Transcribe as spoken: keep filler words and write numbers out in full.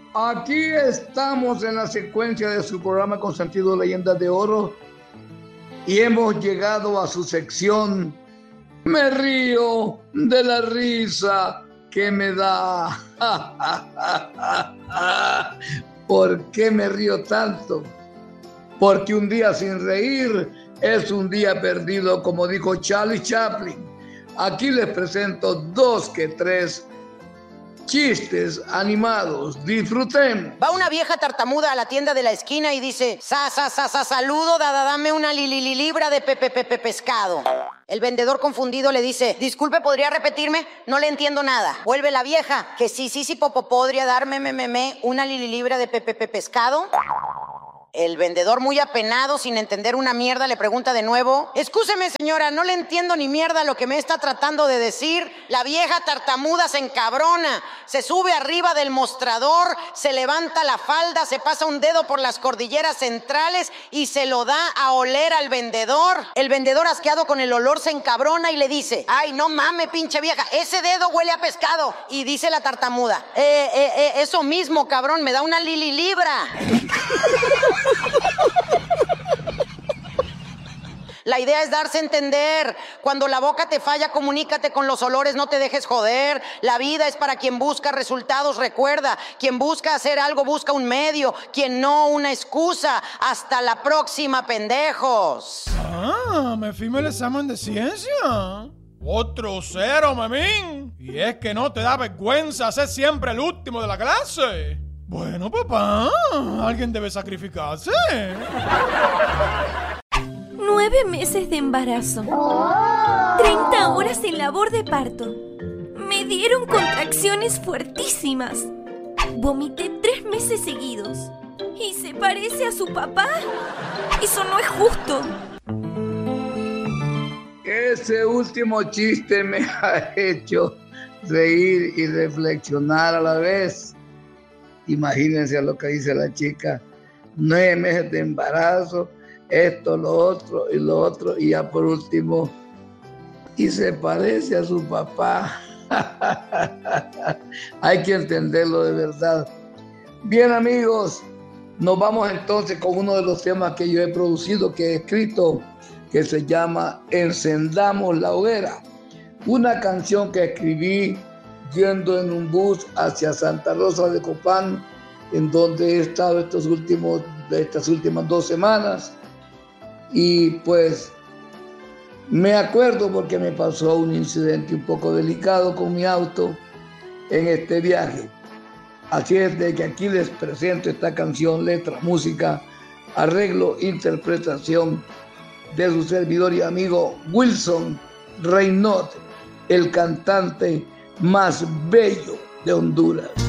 Aquí estamos en la secuencia de su programa con sentido Leyendas de Oro y hemos llegado a su sección Me río de la risa que me da. ¿Por qué me río tanto? Porque un día sin reír es un día perdido, como dijo Charlie Chaplin. Aquí les presento dos que tres chistes animados. Disfruten. Va una vieja tartamuda a la tienda de la esquina y dice: sa, sa, sa, sa, saludo, dada, dame una li, li, li, libra de pepe, pepe, pescado. El vendedor confundido le dice: disculpe, ¿podría repetirme? No le entiendo nada. Vuelve la vieja: que sí, sí, sí, popo, ¿podría darme me, me, me, una li, li, libra de pepe, pepe, pescado? El vendedor, muy apenado, sin entender una mierda, le pregunta de nuevo: excúseme, señora, no le entiendo ni mierda lo que me está tratando de decir. La vieja tartamuda se encabrona, se sube arriba del mostrador, se levanta la falda, se pasa un dedo por las cordilleras centrales y se lo da a oler al vendedor. El vendedor, asqueado con el olor, se encabrona y le dice: ay, no mames, pinche vieja, ese dedo huele a pescado. Y dice la tartamuda: eh, eh, eh, eso mismo, cabrón, me da una lili libra. La idea es darse a entender. Cuando la boca te falla, comunícate con los olores, no te dejes joder. La vida es para quien busca resultados, recuerda. Quien busca hacer algo busca un medio, quien no una excusa. Hasta la próxima, pendejos. Ah, me firmé el examen de ciencia. Otro cero, memín. Y es que no te da vergüenza ser siempre el último de la clase. Bueno, papá, alguien debe sacrificarse. Nueve meses de embarazo. Treinta horas en labor de parto. Me dieron contracciones fuertísimas. Vomité tres meses seguidos. ¿Y se parece a su papá? Eso no es justo. Ese último chiste me ha hecho reír y reflexionar a la vez. Imagínense lo que dice la chica: nueve meses de embarazo, esto, lo otro y lo otro, y ya por último, y se parece a su papá. Hay que entenderlo de verdad. Bien, amigos, nos vamos entonces con uno de los temas que yo he producido, que he escrito, que se llama Encendamos la hoguera. Una canción que escribí yendo en un bus hacia Santa Rosa de Copán, en donde he estado estos últimos, estas últimas dos semanas. Y pues me acuerdo porque me pasó un incidente un poco delicado con mi auto en este viaje. Así es de que aquí les presento esta canción, letra, música, arreglo, interpretación de su servidor y amigo Wilson Reynot, el cantante más bello de Honduras.